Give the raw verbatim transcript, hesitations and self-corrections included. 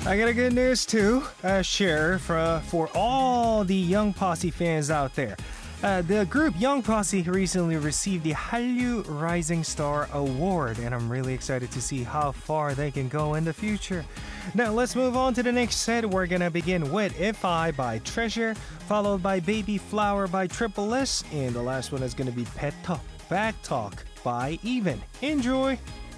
I got a good news to uh, share for, for all the Young Posse fans out there. Uh, the group Young Posse recently received the Hallyu Rising Star Award, and I'm really excited to see how far they can go in the future. Now let's move on to the next set. We're gonna begin with If I by Treasure, followed by Baby Flower by Triple S, and the last one is gonna be Pet Talk, Back Talk by Even. Enjoy!